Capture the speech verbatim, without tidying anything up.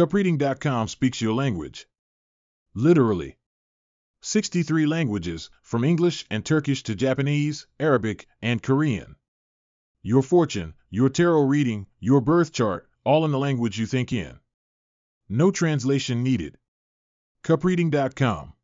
Cup Reading dot com speaks your language. Literally. sixty-three languages, from English and Turkish to Japanese, Arabic, and Korean. Your fortune, your tarot reading, your birth chart, all in the language you think in. No translation needed. Cup Reading dot com